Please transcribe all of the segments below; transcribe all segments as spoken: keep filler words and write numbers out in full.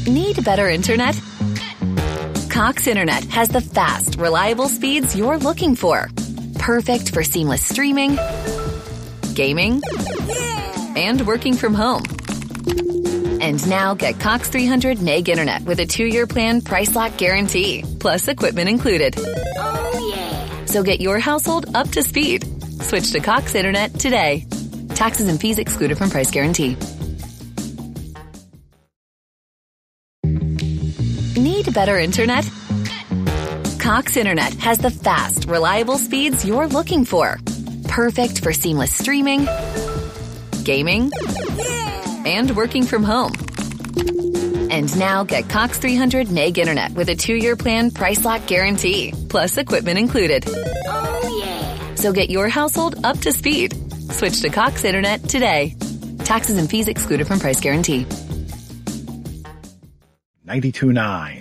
Need better internet? Cox Internet has the fast, reliable speeds you're looking for. Perfect for seamless streaming, gaming, and working from home. And now get Cox three hundred meg internet with a two-year plan price lock guarantee, plus equipment included. Oh, yeah. So get your household up to speed. Switch to Cox Internet today. Taxes and fees excluded from price guarantee. Need better internet? Cox Internet has the fast, reliable speeds you're looking for. Perfect for seamless streaming, gaming, and working from home. And now get Cox three hundred meg internet with a two-year plan price lock guarantee, plus equipment included. Oh, yeah. So get your household up to speed. Switch to Cox Internet today. Taxes and fees excluded from price guarantee. ninety-two point nine.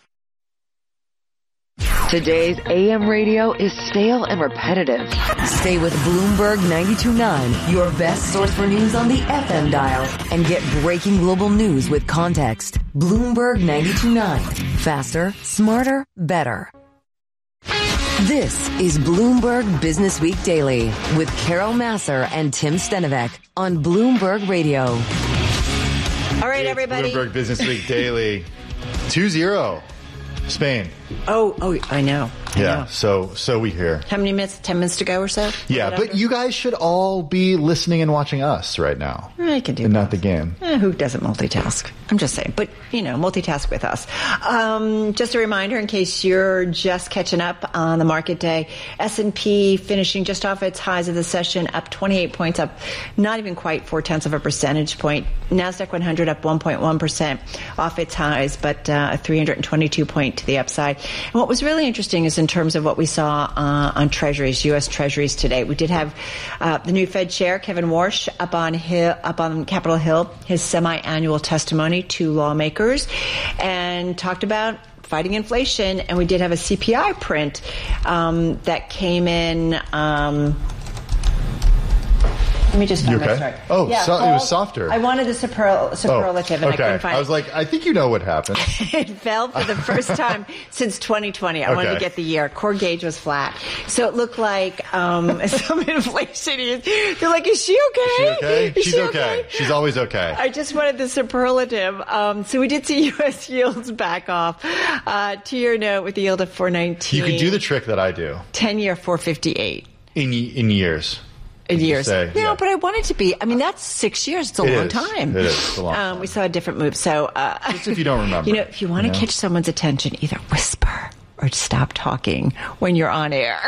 Today's A M radio is stale and repetitive. Stay with Bloomberg ninety-two point nine, your best source for news on the F M dial, and get breaking global news with context. Bloomberg ninety-two point nine. Faster, smarter, better. This is Bloomberg Business Week Daily with Carol Massar and Tim Stenivek on Bloomberg Radio. All right, everybody. Bloomberg Business Week Daily. two zero. Spain. Oh, oh, I know. I yeah, know. so so we hear. How many minutes? Ten minutes to go or so? Yeah, Whatever. but you guys should all be listening and watching us right now. I can do and both. not the game. Eh, who doesn't multitask? I'm just saying. But, you know, multitask with us. Um, just a reminder, in case you're just catching up on the market day, S and P finishing just off its highs of the session, up twenty-eight points, up not even quite four-tenths of a percentage point. NASDAQ one hundred up one point one percent off its highs, but uh, a three hundred twenty-two point to the upside. And what was really interesting is in terms of what we saw uh, on treasuries, U S treasuries today. We did have uh, the new Fed chair, Kevin Warsh, up on Hill, up on Capitol Hill, his semi-annual testimony to lawmakers, and talked about fighting inflation. And we did have a C P I print um, that came in. Um, Let me just find You okay? my chart. Oh, yeah, so, Paul, it was softer. I wanted the superl- superlative, oh, and okay. I couldn't find it. I was like, I think you know what happened. It fell for the first time since twenty twenty. I Okay. wanted to get the year. Core gauge was flat. So it looked like um, some inflation. Is, they're like, is she okay? Is she okay? Is She's she okay. She's always okay. I just wanted the superlative. Um, so we did see U S yields back off. Uh, two-year note with the yield of four nineteen. You could do the trick that I do. ten-year four fifty-eight. In in years. In years. Say, no, yeah. but I wanted to be. I mean, that's six years. It's a It long is. time. It is. It's a long um, time. We saw a different move. So, uh, Just if you don't remember. You know, if you want to you know? catch someone's attention, either whisper or stop talking when you're on air.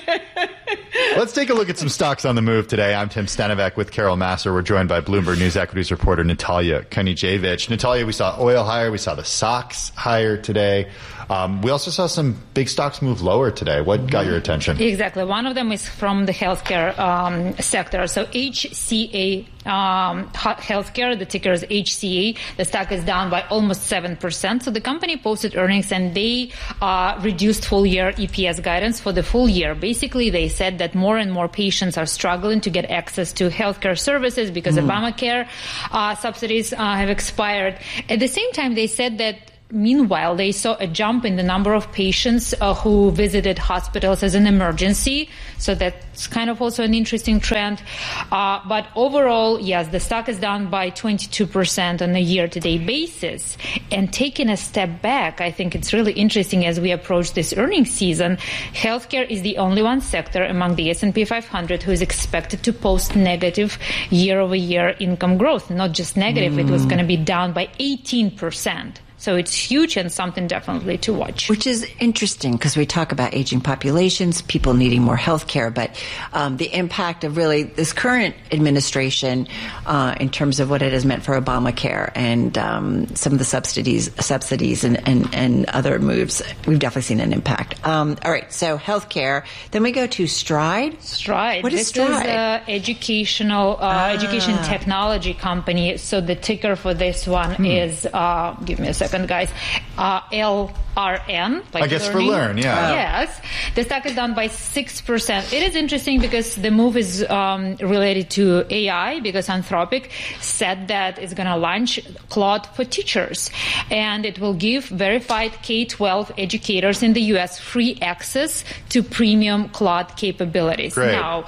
Let's take a look at some stocks on the move today. I'm Tim Stenivek with Carol Massar. We're joined by Bloomberg News equities reporter Natalia Kunijevic. Natalia, we saw oil higher. We saw the stocks higher today. Um, we also saw some big stocks move lower today. What got your attention? Exactly. One of them is from the healthcare um, sector. So H C A um, Healthcare, the ticker is H C A. The stock is down by almost seven percent. So the company posted earnings and they uh, reduced full year E P S guidance for the full year. Basically, they said that more and more patients are struggling to get access to healthcare services because mm. Obamacare uh, subsidies uh, have expired. At the same time, they said that meanwhile, they saw a jump in the number of patients uh, who visited hospitals as an emergency. So that's kind of also an interesting trend. Uh, but overall, yes, the stock is down by twenty-two percent on a year-to-date basis. And taking a step back, I think it's really interesting as we approach this earnings season. Healthcare is the only one sector among the S and P five hundred who is expected to post negative year-over-year income growth. Not just negative, mm. it was going to be down by eighteen percent. So it's huge and something definitely to watch. Which is interesting because we talk about aging populations, people needing more health care, but um, the impact of really this current administration uh, in terms of what it has meant for Obamacare and um, some of the subsidies subsidies and, and, and other moves, we've definitely seen an impact. Um, all right, so health care. Then we go to Stride. Stride. What is this Stride? This is an educational, uh, ah. education technology company. So the ticker for this one hmm. is, uh, give me a second. second, guys. Uh, L R N. Like I guess learning. for learn, yeah. Yes. The stock is down by six percent. It is interesting because the move is um, related to A I, because Anthropic said that it's going to launch Claude for teachers. And it will give verified K twelve educators in the U S free access to premium Claude capabilities. Great. Now,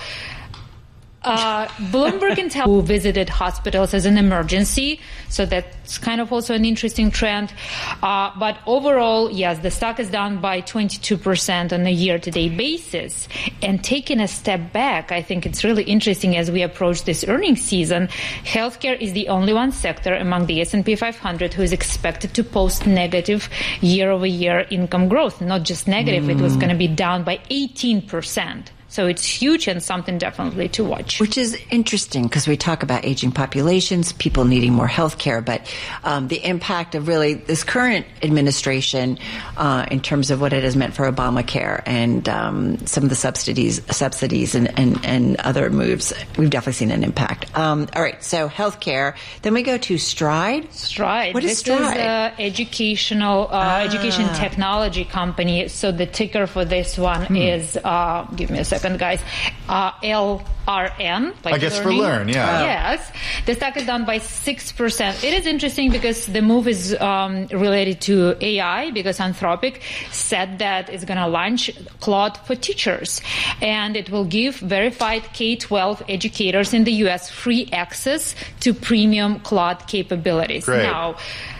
Uh, Bloomberg Intel who visited hospitals as an emergency, so that's kind of also an interesting trend. Uh, but overall, yes, the stock is down by twenty-two percent on a year-to-date basis. And taking a step back, I think it's really interesting as we approach this earnings season. Healthcare is the only one sector among the S and P five hundred who is expected to post negative year-over-year income growth. Not just negative, mm. it was going to be down by eighteen percent. So it's huge and something definitely to watch. Which is interesting because we talk about aging populations, people needing more health care, but um, the impact of really this current administration uh, in terms of what it has meant for Obamacare and um, some of the subsidies subsidies and, and, and other moves, we've definitely seen an impact. Um, all right, so health care. Then we go to Stride. Stride. What is this Stride? This is an educational, uh, ah. education technology company. So the ticker for this one hmm. is, uh, give me a second. guys, uh, L R N. Like I guess learning. for learn, yeah. Yes. The stock is down by six percent. It is interesting because the move is um, related to A I, because Anthropic said that it's going to launch Claude for teachers. And it will give verified K twelve educators in the U S free access to premium Claude capabilities. Great. Now,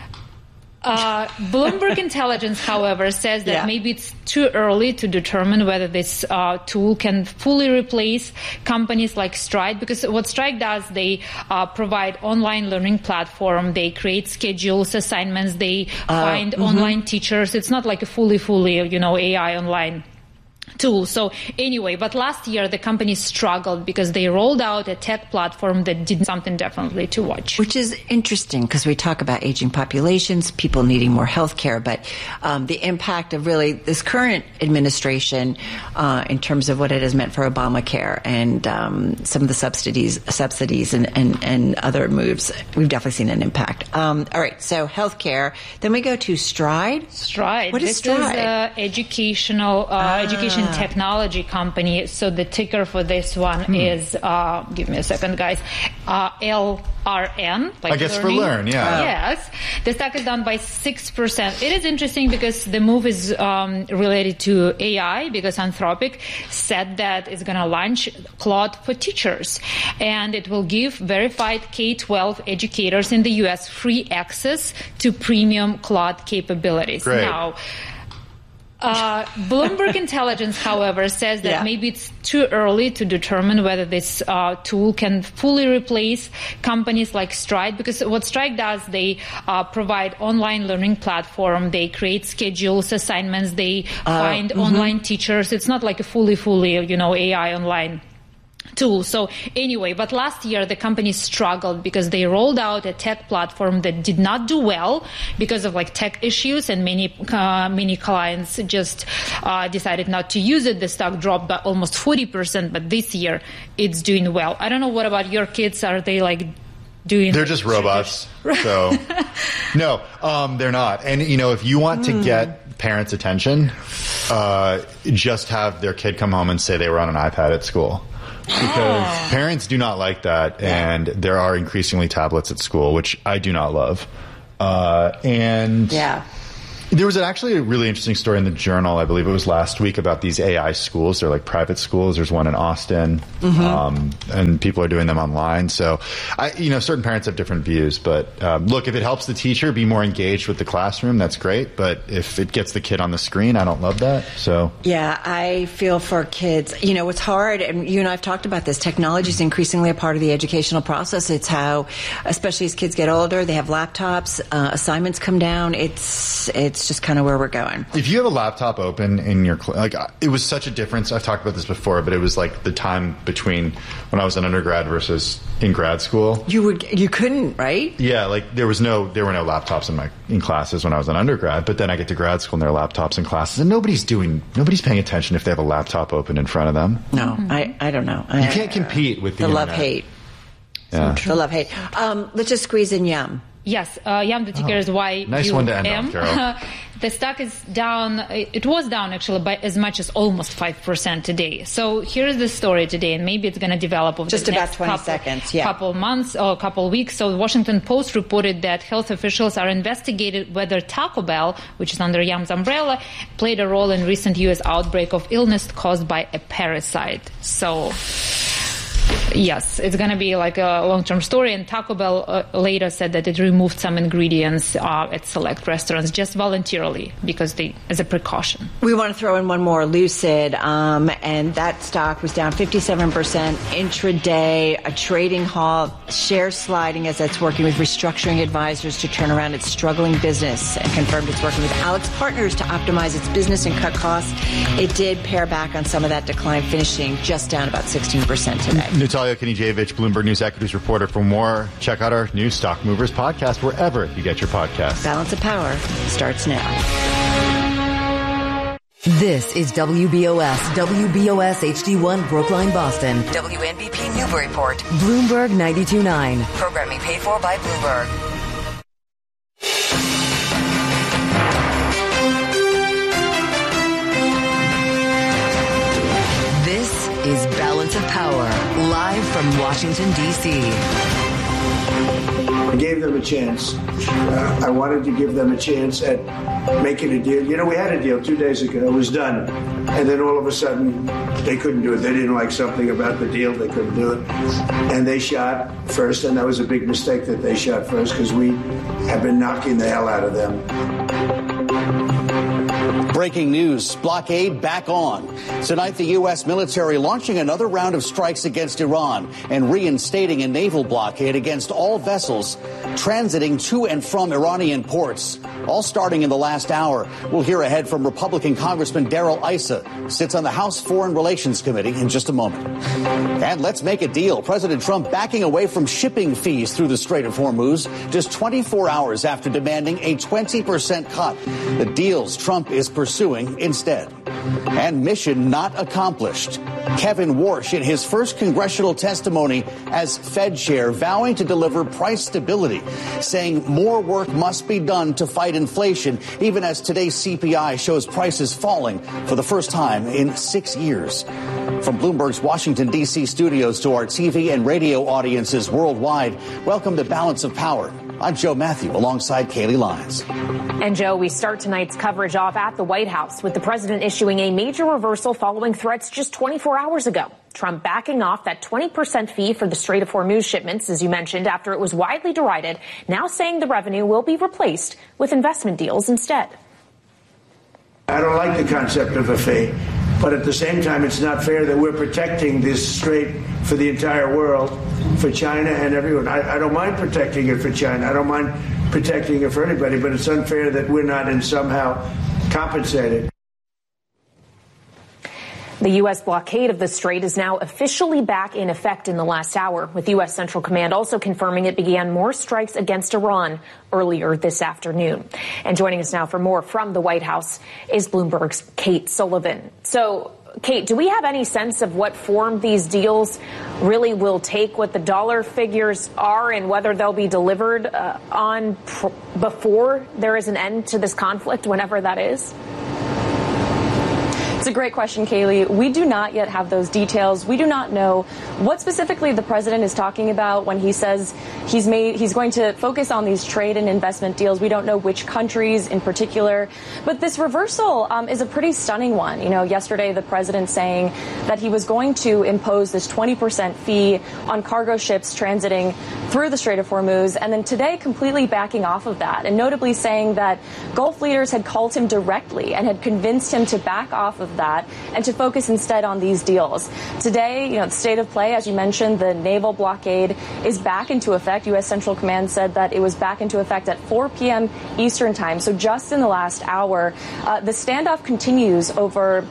Uh, Bloomberg Intelligence, however, says that yeah. maybe it's too early to determine whether this uh, tool can fully replace companies like Stride, because what Stride does, they uh, provide online learning platform, they create schedules, assignments, they uh, find mm-hmm. online teachers. It's not like a fully, fully, you know, A I online tool. So anyway, but last year the company struggled because they rolled out a tech platform that did something definitely to watch. Which is interesting because we talk about aging populations, people needing more health care, but um, the impact of really this current administration uh, in terms of what it has meant for Obamacare and um, some of the subsidies subsidies and, and, and other moves, we've definitely seen an impact. Um, all right, so healthcare. Then we go to Stride. Stride. What is this Stride? This is an educational, uh, ah. education technology company. So the ticker for this one hmm. is, uh, give me a second, guys, uh, L R N. Like I guess learning. for learn, yeah. Yes. The stock is down by six percent. It is interesting because the move is um, related to A I, because Anthropic said that it's going to launch Claude for teachers. And it will give verified K twelve educators in the U S free access to premium Claude capabilities. Great. Now, Uh, Bloomberg Intelligence, however, says that yeah. maybe it's too early to determine whether this uh, tool can fully replace companies like Stride, because what Stride does, they uh, provide online learning platform, they create schedules, assignments, they uh, find mm-hmm. online teachers. It's not like a fully, fully, you know, A I online tool. So anyway, but last year the company struggled because they rolled out a tech platform that did not do well because of like tech issues, and many uh, many clients just uh, decided not to use it. The stock dropped by almost forty percent, but this year it's doing well. I don't know, what about your kids? Are they like doing? They're just robots. So no, um, they're not. And you know, if you want to get parents' attention, uh, just have their kid come home and say they were on an iPad at school. Because oh. parents do not like that, and there are increasingly tablets at school, which I do not love. Uh, and yeah. there was actually a really interesting story in the Journal, I believe it was last week, about these A I schools. They're like private schools. There's one in Austin, mm-hmm. um, and people are doing them online. So, I, you know, certain parents have different views. But um, look, if it helps the teacher be more engaged with the classroom, that's great. But if it gets the kid on the screen, I don't love that. So yeah, I feel for kids. You know, it's hard, and you and I have talked about this. Technology is increasingly a part of the educational process. It's how, especially as kids get older, they have laptops, uh, assignments come down. It's it's just kind of where we're going. If you have a laptop open in your cl- like, it was such a difference. I've talked about this before, but it was like the time between when I was an undergrad versus in grad school. You would you couldn't, right? Yeah, like there was no there were no laptops in my in classes when I was an undergrad. But then I get to grad school and there are laptops in classes, and nobody's doing nobody's paying attention if they have a laptop open in front of them. No, mm-hmm. I I don't know. You I, can't compete with the, the internet. love hate. Yeah. So the love hate. Um, let's just squeeze in Yum. Yes, uh, Yum, the ticker Oh, is Y U M. nice one to end on, Carol. The stock is down. It was down actually by as much as almost five percent today. So here's the story today, and maybe it's going to develop over Just the about next twenty couple, seconds, yeah. couple months or a couple weeks. So the Washington Post reported that health officials are investigating whether Taco Bell, which is under Yum's umbrella, played a role in recent U S outbreak of illness caused by a parasite. So yes, it's going to be like a long-term story. And Taco Bell uh, later said that it removed some ingredients uh, at select restaurants just voluntarily because they, as a precaution. We want to throw in one more, Lucid, um, and that stock was down fifty-seven percent intraday, a trading halt, share sliding as it's working with restructuring advisors to turn around its struggling business, and confirmed it's working with Alex Partners to optimize its business and cut costs. It did pare back on some of that decline, finishing just down about sixteen percent today. Natalia Knijevic, Bloomberg News Equities reporter. For more, check out our new Stock Movers podcast wherever you get your podcasts. Balance of Power starts now. This is W B O S, W B O S H D one Brookline, Boston, W N B P Newburyport, Bloomberg ninety-two point nine. Programming paid for by Bloomberg. This is Balance of Power, live from Washington, D C I gave them a chance. Uh, I wanted to give them a chance at making a deal. You know, we had a deal two days ago. It was done. And then all of a sudden, they couldn't do it. They didn't like something about the deal. They couldn't do it. And they shot first, and that was a big mistake that they shot first because we have been knocking the hell out of them. Breaking news, blockade back on. Tonight, the U S military launching another round of strikes against Iran and reinstating a naval blockade against all vessels transiting to and from Iranian ports, all starting in the last hour. We'll hear ahead from Republican Congressman Darrell Issa, sits on the House Foreign Relations Committee in just a moment. And let's make a deal. President Trump backing away from shipping fees through the Strait of Hormuz just twenty-four hours after demanding a twenty percent cut. The deals Trump is pursuing instead. And mission not accomplished. Kevin Warsh in his first congressional testimony as Fed chair vowing to deliver price stability, saying more work must be done to fight inflation, even as today's C P I shows prices falling for the first time in six years. From Bloomberg's Washington, D C studios to our T V and radio audiences worldwide, welcome to Balance of Power. I'm Joe Matthew alongside Kaylee Lyons. And Joe, we start tonight's coverage off at the White House with the president issuing a major reversal following threats just twenty-four hours ago. Trump backing off that twenty percent fee for the Strait of Hormuz shipments, as you mentioned, after it was widely derided, now saying the revenue will be replaced with investment deals instead. I don't like the concept of a fee, but at the same time, it's not fair that we're protecting this strait for the entire world, for China and everyone. I, I don't mind protecting it for China. I don't mind protecting it for anybody, but it's unfair that we're not in somehow compensated. The U S blockade of the strait is now officially back in effect in the last hour, with U S Central Command also confirming it began more strikes against Iran earlier this afternoon. And joining us now for more from the White House is Bloomberg's Kate Sullivan. So, Kate, do we have any sense of what form these deals really will take, what the dollar figures are, and whether they'll be delivered uh, on pr- before there is an end to this conflict, whenever that is? It's a great question, Kaylee. We do not yet have those details. We do not know what specifically the president is talking about when he says he's made he's going to focus on these trade and investment deals. We don't know which countries in particular. But this reversal um, is a pretty stunning one. You know, yesterday the president saying that he was going to impose this twenty percent fee on cargo ships transiting through the Strait of Hormuz, and then today completely backing off of that, and notably saying that Gulf leaders had called him directly and had convinced him to back off of that and to focus instead on these deals. Today, you know, the state of play, as you mentioned, the naval blockade is back into effect. U S Central Command said that it was back into effect at four p.m. Eastern time. So just in the last hour, uh, the standoff continues over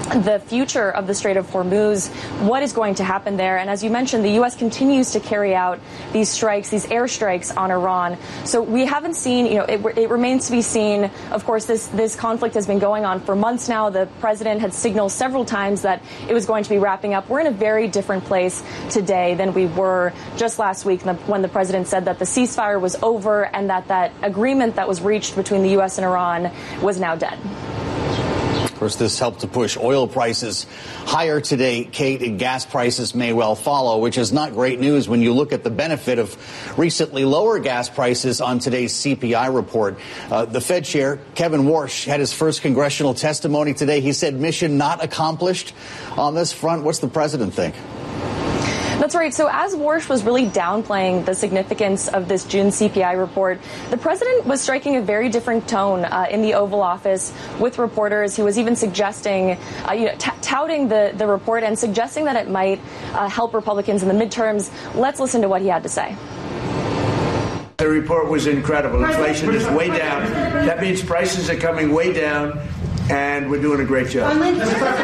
the future of the Strait of Hormuz, what is going to happen there. And as you mentioned, the U S continues to carry out these strikes, these airstrikes on Iran. So we haven't seen, you know, it, it remains to be seen. Of course, this, this conflict has been going on for months now. The president had signaled several times that it was going to be wrapping up. We're in a very different place today than we were just last week when the president said that the ceasefire was over and that that agreement that was reached between the U S and Iran was now dead. Of course, this helped to push oil prices higher today, Kate, and gas prices may well follow, which is not great news when you look at the benefit of recently lower gas prices on today's C P I report. Uh, the Fed chair, Kevin Warsh, had his first congressional testimony today. He said mission not accomplished on this front. What's the president think? That's right. So as Warsh was really downplaying the significance of this June C P I report, the president was striking a very different tone uh, in the Oval Office with reporters. He was even suggesting, uh, you know, t- touting the, the report and suggesting that it might uh, help Republicans in the midterms. Let's listen to what he had to say. The report was incredible. Inflation is way down. That means prices are coming way down, and we're doing a great job. Remember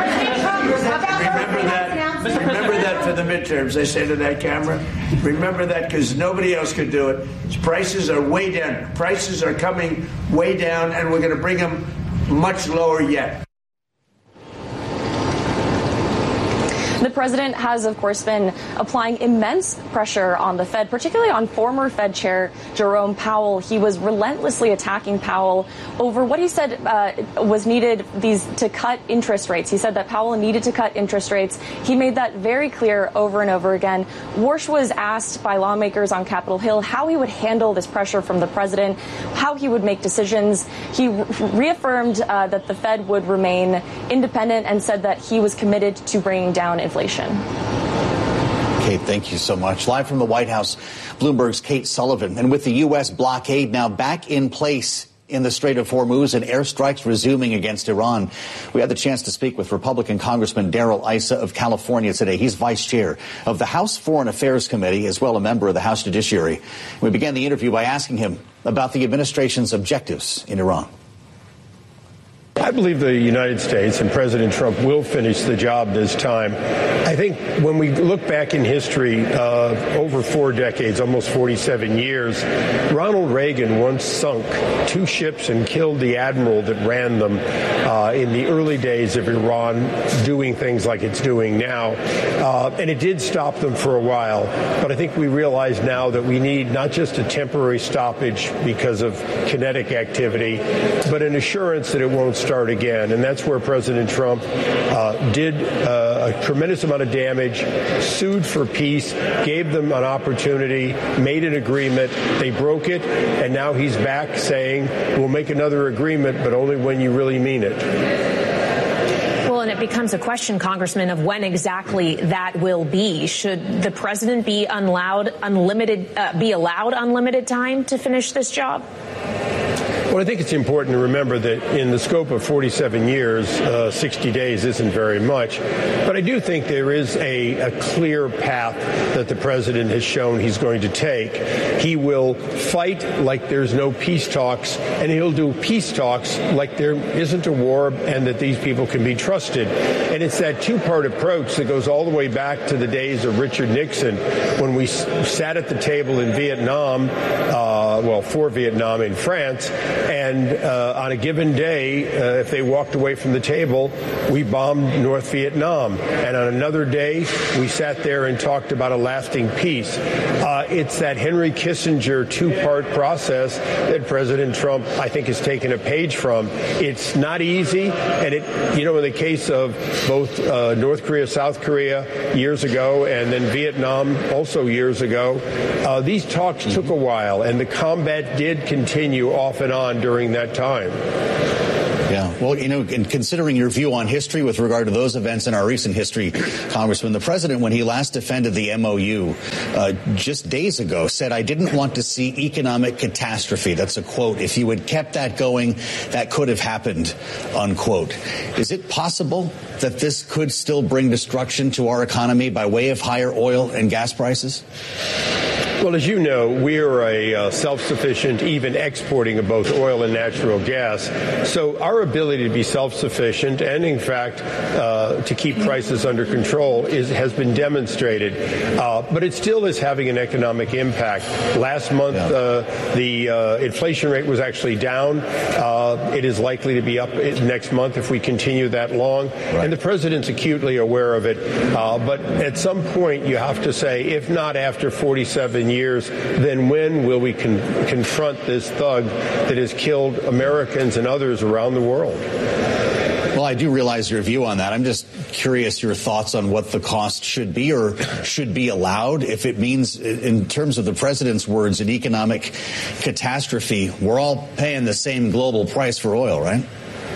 that. Remember that for the midterms. I say to that camera, remember that because nobody else could do it. Prices are way down. Prices are coming way down, and we're going to bring them much lower yet. The president has, of course, been applying immense pressure on the Fed, particularly on former Fed Chair Jerome Powell. He was relentlessly attacking Powell over what he said uh, was needed these to cut interest rates. He said that Powell needed to cut interest rates. He made that very clear over and over again. Warsh was asked by lawmakers on Capitol Hill how he would handle this pressure from the president, how he would make decisions. He re- reaffirmed uh, that the Fed would remain independent and said that he was committed to bringing down inflation. Kate, thank you so much. Live from the White House, Bloomberg's Kate Sullivan. And with the U S blockade now back in place in the Strait of Hormuz and airstrikes resuming against Iran, we had the chance to speak with Republican Congressman Darrell Issa of California today. He's vice chair of the House Foreign Affairs Committee, as well a member of the House Judiciary. We began the interview by asking him about the administration's objectives in Iran. I believe the United States and President Trump will finish the job this time. I think when we look back in history, uh, over four decades, almost forty-seven years, Ronald Reagan once sunk two ships and killed the admiral that ran them uh, in the early days of Iran doing things like it's doing now. Uh, and it did stop them for a while. But I think we realize now that we need not just a temporary stoppage because of kinetic activity, but an assurance that it won't start again. And that's where President Trump uh, did uh, a tremendous amount of damage, sued for peace, gave them an opportunity, made an agreement. They broke it. And now he's back saying, we'll make another agreement, but only when you really mean it. Well, and it becomes a question, Congressman, of when exactly that will be. Should the president be allowed unlimited, uh, be allowed unlimited time to finish this job? Well, I think it's important to remember that in the scope of forty-seven years, uh, sixty days isn't very much. But I do think there is a, a clear path that the president has shown he's going to take. He will fight like there's no peace talks, and he'll do peace talks like there isn't a war and that these people can be trusted. And it's that two-part approach that goes all the way back to the days of Richard Nixon when we s- sat at the table in Vietnam, uh, well, for Vietnam in France. And uh, on a given day, uh, if they walked away from the table, we bombed North Vietnam. And on another day, we sat there and talked about a lasting peace. Uh, it's that Henry Kissinger two-part process that President Trump, I think, has taken a page from. It's not easy. And, it, you know, in the case of both uh, North Korea, South Korea years ago, and then Vietnam also years ago, uh, these talks mm-hmm. took a while. And the combat did continue off and on during that time. Yeah. Well, you know, in considering your view on history with regard to those events in our recent history, Congressman, the president, when he last defended the M O U uh, just days ago, said, I didn't want to see economic catastrophe. That's a quote. If you had kept that going, that could have happened, unquote. Is it possible that this could still bring destruction to our economy by way of higher oil and gas prices? Well, as you know, we are a uh, self-sufficient, even exporting of both oil and natural gas. So our ability to be self-sufficient and, in fact, uh, to keep prices under control is, has been demonstrated. Uh, but it still is having an economic impact. Last month, yeah. uh, the uh, inflation rate was actually down. Uh, it is likely to be up next month if we continue that long. Right. And the president's acutely aware of it. Uh, but at some point, you have to say, if not after forty-seven years, then when will we con- confront this thug that has killed Americans and others around the world? Well, I do realize your view on that. I'm just curious your thoughts on what the cost should be or should be allowed. If it means, in terms of the president's words, an economic catastrophe, we're all paying the same global price for oil, right?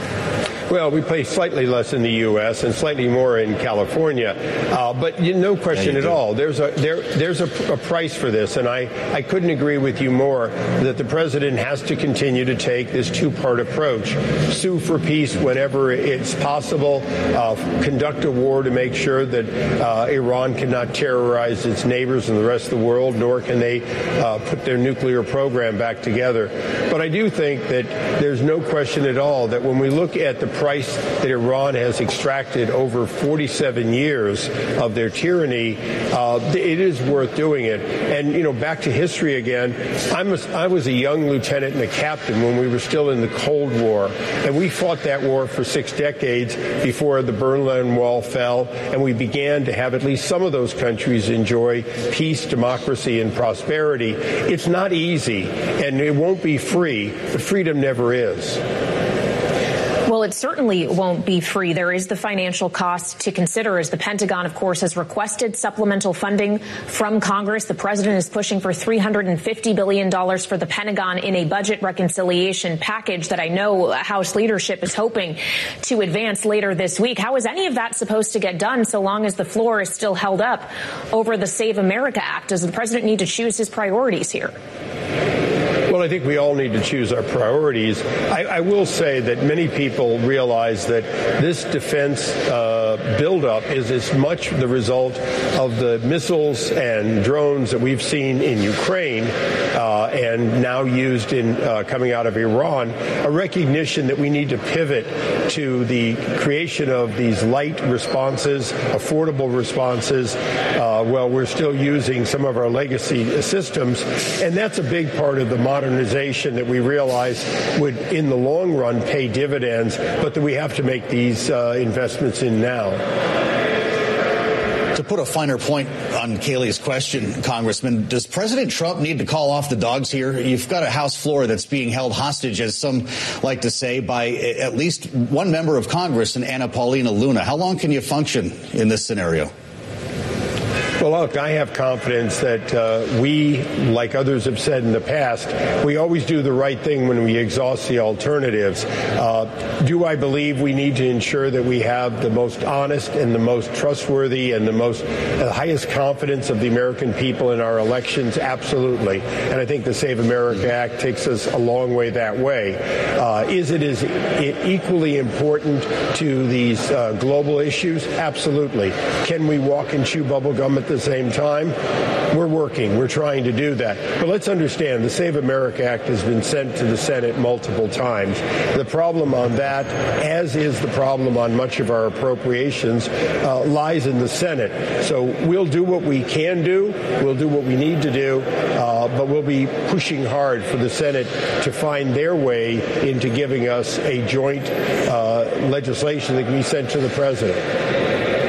Well, we pay slightly less in the U S and slightly more in California, uh, but you, no question yeah, at all. There's a there there's a, a price for this, and I, I couldn't agree with you more that the president has to continue to take this two-part approach: sue for peace whenever it's possible, uh, conduct a war to make sure that uh, Iran cannot terrorize its neighbors and the rest of the world, nor can they uh, put their nuclear program back together. But I do think that there's no question at all that when we look at the price that Iran has extracted over forty-seven years of their tyranny, uh, it is worth doing it. And, you know, back to history again, I'm a, I was a young lieutenant and a captain when we were still in the Cold War, and we fought that war for six decades before the Berlin Wall fell, and we began to have at least some of those countries enjoy peace, democracy, and prosperity. It's not easy, and it won't be free, but freedom never is. Well, it certainly won't be free. There is the financial cost to consider, as the Pentagon, of course, has requested supplemental funding from Congress. The president is pushing for three hundred fifty billion dollars for the Pentagon in a budget reconciliation package that I know House leadership is hoping to advance later this week. How is any of that supposed to get done so long as the floor is still held up over the Save America Act? Does the president need to choose his priorities here? Well, I think we all need to choose our priorities. I, I will say that many people realize that this defense uh, buildup is as much the result of the missiles and drones that we've seen in Ukraine uh, and now used in uh, coming out of Iran, a recognition that we need to pivot to the creation of these light responses, affordable responses, uh, while we're still using some of our legacy systems. And that's a big part of the modernization that we realize would, in the long run, pay dividends, but that we have to make these uh, investments in now. To put a finer point on Kayleigh's question, Congressman, does President Trump need to call off the dogs here? You've got a House floor that's being held hostage, as some like to say, by at least one member of Congress, and Anna Paulina Luna. How long can you function in this scenario? Well, look, I have confidence that uh, we, like others have said in the past, we always do the right thing when we exhaust the alternatives. Uh, do I believe we need to ensure that we have the most honest and the most trustworthy and the most uh, highest confidence of the American people in our elections? Absolutely. And I think the Save America Act takes us a long way that way. Uh, is it as equally important to these uh, global issues? Absolutely. Can we walk and chew bubble gum at the same time? We're working. We're trying to do that. But let's understand, the Save America Act has been sent to the Senate multiple times. The problem on that, as is the problem on much of our appropriations, uh, lies in the Senate. So we'll do what we can do. We'll do what we need to do. Uh, but we'll be pushing hard for the Senate to find their way into giving us a joint uh, legislation that can be sent to the president.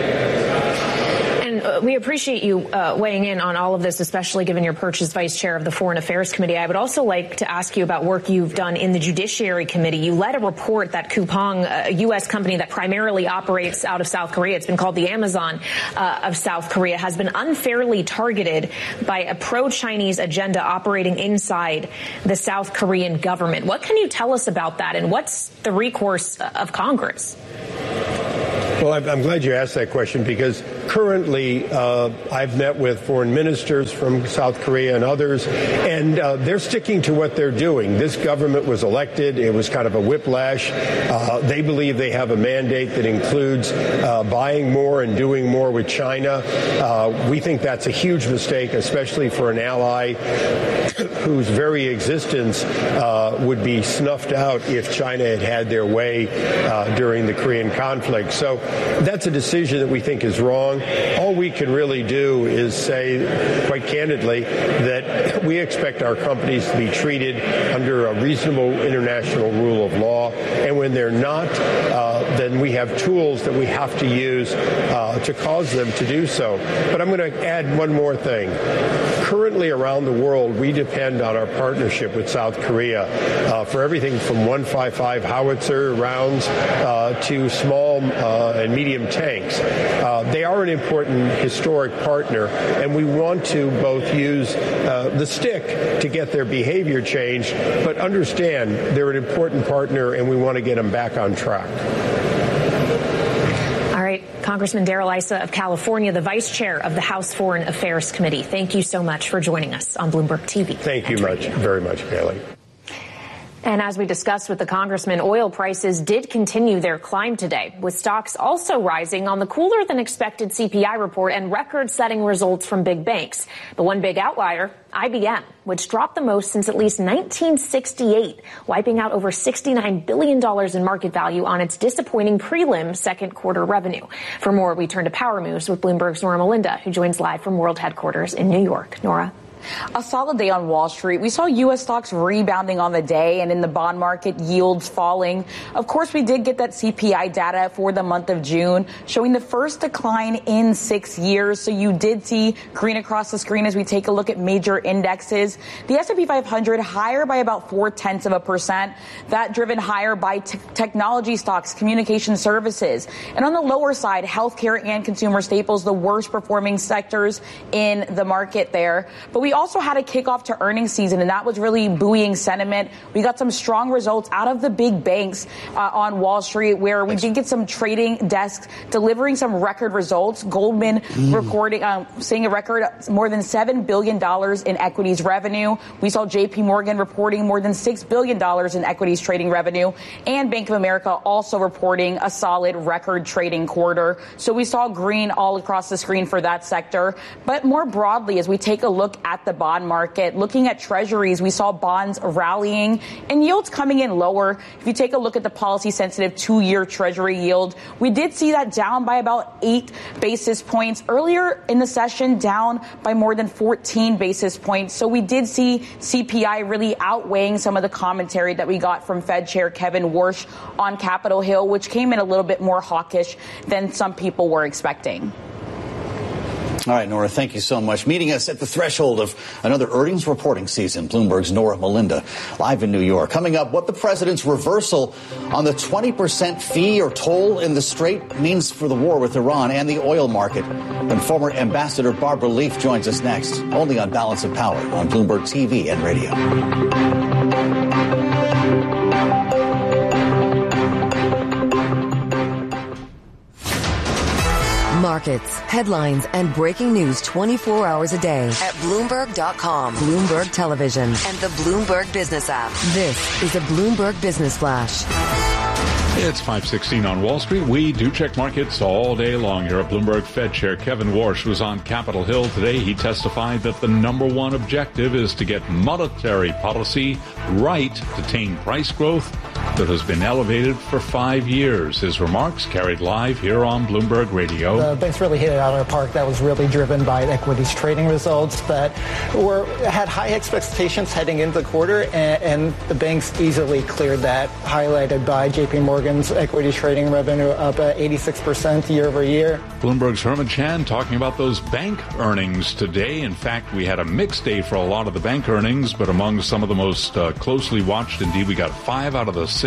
We appreciate you uh, weighing in on all of this, especially given your perch as vice chair of the Foreign Affairs Committee. I would also like to ask you about work you've done in the Judiciary Committee. You led a report that Coupang, a U S company that primarily operates out of South Korea, it's been called the Amazon uh, of South Korea, has been unfairly targeted by a pro-Chinese agenda operating inside the South Korean government. What can you tell us about that, and what's the recourse of Congress? Well, I'm glad you asked that question, because currently, uh, I've met with foreign ministers from South Korea and others, and uh, they're sticking to what they're doing. This government was elected. It was kind of a whiplash. Uh, they believe they have a mandate that includes uh, buying more and doing more with China. Uh, we think that's a huge mistake, especially for an ally whose very existence uh, would be snuffed out if China had had their way uh, during the Korean conflict. So that's a decision that we think is wrong. All we can really do is say, quite candidly, that we expect our companies to be treated under a reasonable international rule of law, and when they're not, uh, then we have tools that we have to use uh, to cause them to do so. But I'm going to add one more thing. Currently around the world, we depend on our partnership with South Korea uh, for everything from one fifty-five howitzer rounds uh, to small uh, and medium tanks. Uh, they are an important historic partner, and we want to both use uh, the stick to get their behavior changed, but understand they're an important partner, and we want to get them back on track. All right, Congressman Darrell Issa of California, the vice chair of the House Foreign Affairs Committee. Thank you so much for joining us on Bloomberg T V. Thank you much, very much, Haley. And as we discussed with the congressman, oil prices did continue their climb today, with stocks also rising on the cooler than expected C P I report and record-setting results from big banks. The one big outlier, I B M, which dropped the most since at least nineteen sixty-eight, wiping out over sixty-nine billion dollars in market value on its disappointing prelim second quarter revenue. For more, we turn to Power Moves with Bloomberg's Nora Melinda, who joins live from World Headquarters in New York. Nora? A solid day on Wall Street. We saw U S stocks rebounding on the day, and in the bond market, yields falling. Of course, we did get that C P I data for the month of June, showing the first decline in six years. So you did see green across the screen as we take a look at major indexes. The S and P five hundred higher by about four tenths of a percent. That driven higher by t- technology stocks, communication services. And on the lower side, healthcare and consumer staples, the worst performing sectors in the market there. But we We also had a kickoff to earnings season, and that was really buoying sentiment. We got some strong results out of the big banks uh, on Wall Street, where we did get some trading desks delivering some record results. Goldman mm. recording, um, seeing a record more than seven billion dollars in equities revenue. We saw J P Morgan reporting more than six billion dollars in equities trading revenue, and Bank of America also reporting a solid record trading quarter. So we saw green all across the screen for that sector. But more broadly, as we take a look at the bond market, looking at treasuries, we saw bonds rallying and yields coming in lower. If you take a look at the policy-sensitive two-year treasury yield, we did see that down by about eight basis points. Earlier in the session, down by more than fourteen basis points. So we did see C P I really outweighing some of the commentary that we got from Fed Chair Kevin Warsh on Capitol Hill, which came in a little bit more hawkish than some people were expecting. All right, Nora, thank you so much. Meeting us at the threshold of another earnings reporting season, Bloomberg's Nora Melinda, live in New York. Coming up, what the president's reversal on the twenty percent fee or toll in the Strait means for the war with Iran and the oil market. And former Ambassador Barbara Leaf joins us next, only on Balance of Power on Bloomberg T V and radio. Markets, headlines, and breaking news twenty-four hours a day at Bloomberg dot com, Bloomberg Television, and the Bloomberg Business app. This is a Bloomberg Business Flash. It's five sixteen on Wall Street. We do check markets all day long here at Bloomberg. Fed Chair Kevin Warsh was on Capitol Hill today. He testified that the number one objective is to get monetary policy right to tame price growth that has been elevated for five years. His remarks carried live here on Bloomberg Radio. The banks really hit it out of the park. That was really driven by equities trading results that were had high expectations heading into the quarter, and, and the banks easily cleared that, highlighted by J P Morgan's equity trading revenue up at eighty-six percent year over year. Bloomberg's Herman Chan talking about those bank earnings today. In fact, we had a mixed day for a lot of the bank earnings, but among some of the most uh, closely watched, indeed, we got five out of the six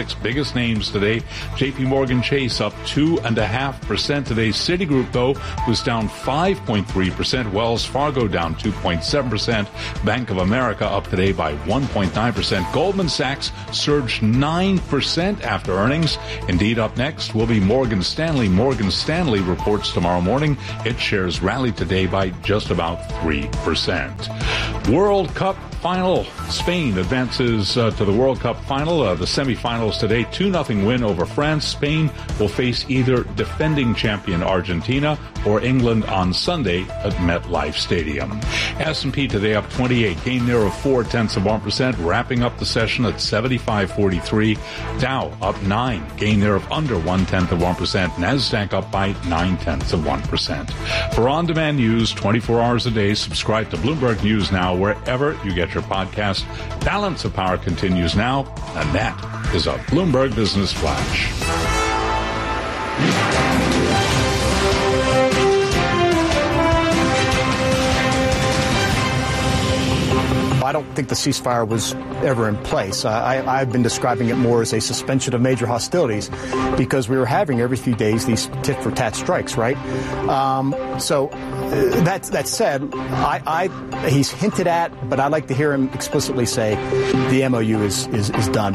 six biggest names today. J P Morgan Chase up two point five percent today. Citigroup, though, was down five point three percent. Wells Fargo down two point seven percent. Bank of America up today by one point nine percent. Goldman Sachs surged nine percent after earnings. Indeed, up next will be Morgan Stanley. Morgan Stanley reports tomorrow morning. Its shares rallied today by just about three percent. World Cup final. Spain advances uh, to the World Cup final. Uh, the semifinals today, two nothing win over France. Spain will face either defending champion Argentina or England on Sunday at MetLife Stadium. S and P today up twenty-eight, gain there of four tenths of one percent, wrapping up the session at seventy-five forty-three. Dow up nine, gain there of under one tenth of one percent. Nasdaq up by nine tenths of one percent. For on-demand news, twenty-four hours a day, subscribe to Bloomberg News Now wherever you get your podcast. Balance of Power continues now, and that is a Bloomberg Business Flash. I don't think the ceasefire was ever in place. I, I've been describing it more as a suspension of major hostilities because we were having every few days these tit-for-tat strikes, right? Um, so uh, that, that said, I, I, he's hinted at, but I'd like to hear him explicitly say the M O U is, is, is done.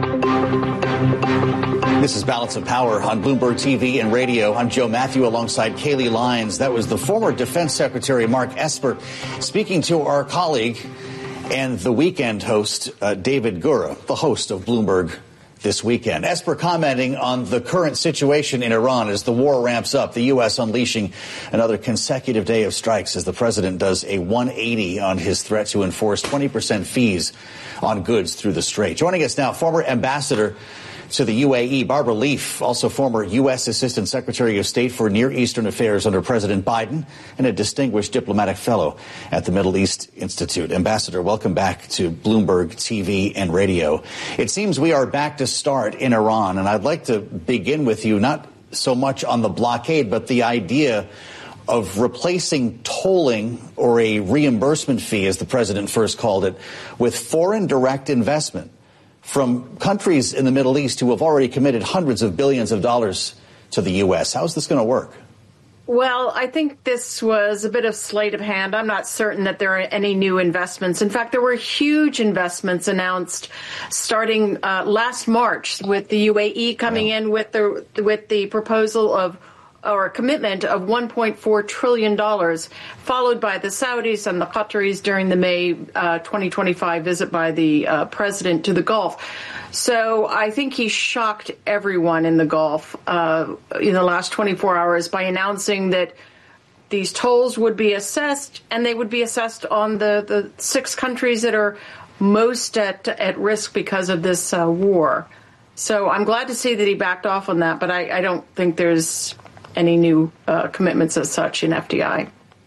This is Balance of Power on Bloomberg T V and radio. I'm Joe Matthew alongside Kayleigh Lyons. That was the former Defense Secretary Mark Esper speaking to our colleague and the weekend host, uh, David Gura, the host of Bloomberg This Weekend. Esper commenting on the current situation in Iran as the war ramps up, the U S unleashing another consecutive day of strikes as the president does a one eighty on his threat to enforce twenty percent fees on goods through the strait. Joining us now, former ambassador to the U A E, Barbara Leaf, also former U S Assistant Secretary of State for Near Eastern Affairs under President Biden and a distinguished diplomatic fellow at the Middle East Institute. Ambassador, welcome back to Bloomberg T V and radio. It seems we are back to start in Iran, and I'd like to begin with you, not so much on the blockade, but the idea of replacing tolling or a reimbursement fee, as the president first called it, with foreign direct investment from countries in the Middle East who have already committed hundreds of billions of dollars to the U S. How is this going to work? Well, I think this was a bit of sleight of hand. I'm not certain that there are any new investments. In fact, there were huge investments announced starting uh, last March with the U A E coming yeah. in with the with the proposal of or a commitment of one point four trillion dollars, followed by the Saudis and the Qataris during the May uh, twenty twenty-five visit by the uh, president to the Gulf. So I think he shocked everyone in the Gulf uh, in the last twenty-four hours by announcing that these tolls would be assessed, and they would be assessed on the, the six countries that are most at, at risk because of this uh, war. So I'm glad to see that he backed off on that, but I, I don't think there's any new uh, commitments as such in F D I.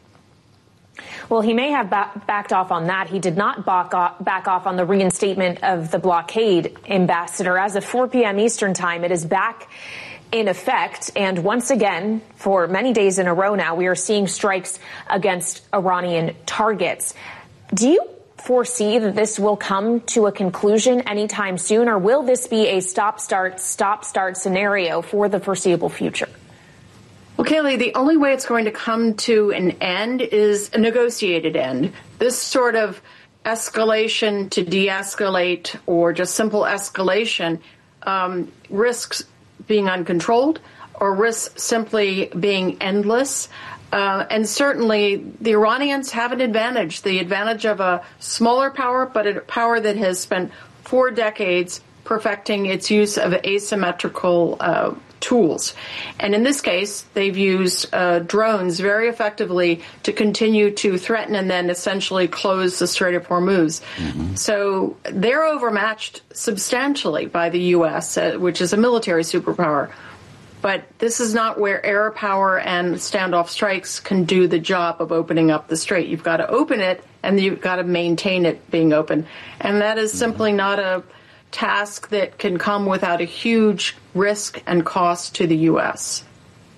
Well, he may have ba- backed off on that. He did not back off, back off on the reinstatement of the blockade, Ambassador. As of four p.m. Eastern time, it is back in effect. And once again, for many days in a row now, we are seeing strikes against Iranian targets. Do you foresee that this will come to a conclusion anytime soon, or will this be a stop-start, stop-start scenario for the foreseeable future? Well, Kayleigh, the only way it's going to come to an end is a negotiated end. This sort of escalation to de-escalate or just simple escalation um, risks being uncontrolled or risks simply being endless. Uh, and certainly the Iranians have an advantage, the advantage of a smaller power, but a power that has spent four decades perfecting its use of asymmetrical uh tools. And in this case, they've used uh, drones very effectively to continue to threaten and then essentially close the Strait of Hormuz. Mm-hmm. So they're overmatched substantially by the U S, uh, which is a military superpower. But this is not where air power and standoff strikes can do the job of opening up the strait. You've got to open it, and you've got to maintain it being open. And that is simply not a task that can come without a huge risk and cost to the U S.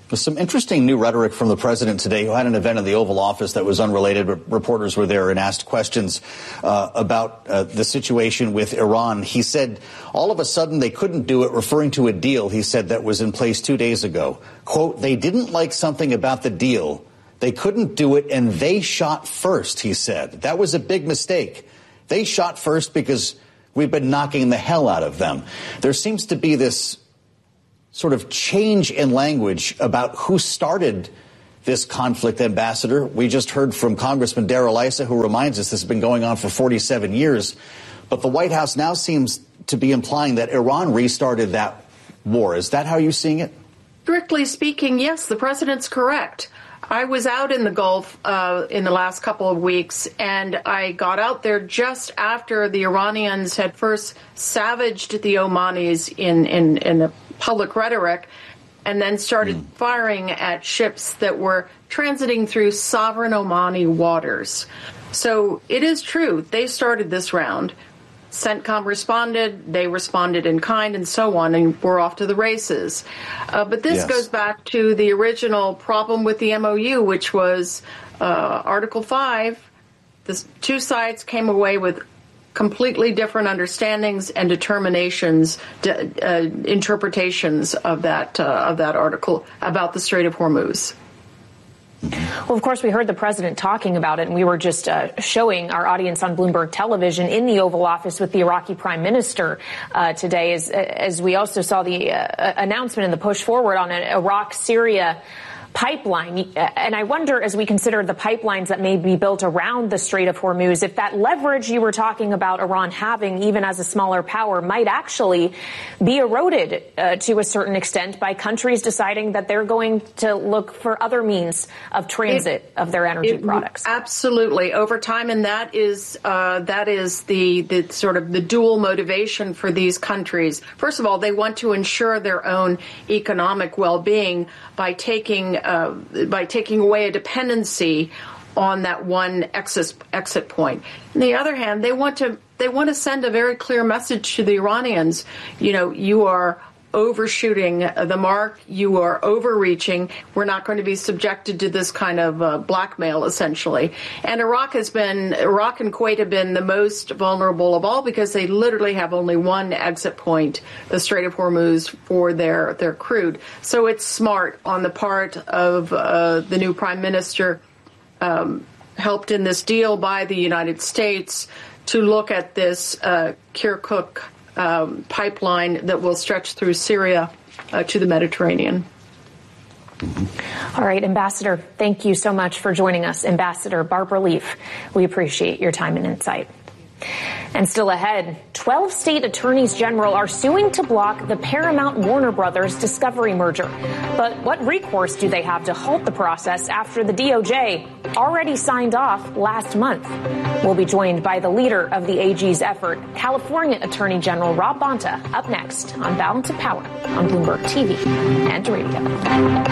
There's some interesting new rhetoric from the president today, who had an event in the Oval Office that was unrelated, but reporters were there and asked questions uh, about uh, the situation with Iran. He said all of a sudden they couldn't do it, referring to a deal, he said, that was in place two days ago. Quote, they didn't like something about the deal. They couldn't do it, and they shot first, he said. That was a big mistake. They shot first because we've been knocking the hell out of them. There seems to be this sort of change in language about who started this conflict, Ambassador. We just heard from Congressman Darrell Issa, who reminds us this has been going on for forty-seven years. But the White House now seems to be implying that Iran restarted that war. Is that how you're seeing it? Strictly speaking, yes, the president's correct. I was out in the Gulf uh, in the last couple of weeks, and I got out there just after the Iranians had first savaged the Omanis in, in, in a public rhetoric, and then started mm. firing at ships that were transiting through sovereign Omani waters. So it is true, they started this round. CENTCOM responded, they responded in kind, and so on, and we're off to the races. Uh, but this yes. goes back to the original problem with the M O U, which was uh, Article five. The two sides came away with completely different understandings and determinations, uh, interpretations of that uh, of that article about the Strait of Hormuz. Well, of course, we heard the president talking about it, and we were just uh, showing our audience on Bloomberg Television in the Oval Office with the Iraqi prime minister uh, today, as, as we also saw the uh, announcement and the push forward on an Iraq-Syria pipeline. And I wonder, as we consider the pipelines that may be built around the Strait of Hormuz, if that leverage you were talking about Iran having, even as a smaller power, might actually be eroded uh, to a certain extent by countries deciding that they're going to look for other means of transit it, of their energy it, products. Absolutely. Over time, and that is uh, that is the, the sort of the dual motivation for these countries. First of all, they want to ensure their own economic well-being by taking Uh, by taking away a dependency on that one exit exit point. On the other hand, they want to they want to send a very clear message to the Iranians. You know, you are overshooting the mark. You are overreaching. We're not going to be subjected to this kind of uh, blackmail, essentially. And Iraq has been Iraq and Kuwait have been the most vulnerable of all because they literally have only one exit point, the Strait of Hormuz, for their their crude. So it's smart on the part of uh, the new prime minister, um, helped in this deal by the United States, to look at this uh, Kirkuk Um, pipeline that will stretch through Syria uh, to the Mediterranean. All right, Ambassador, thank you so much for joining us. Ambassador Barbara Leaf, we appreciate your time and insight. And still ahead, twelve state attorneys general are suing to block the Paramount Warner Brothers Discovery merger. But what recourse do they have to halt the process after the D O J already signed off last month? We'll be joined by the leader of the A G's effort, California Attorney General Rob Bonta, up next on Balance of Power on Bloomberg T V and radio.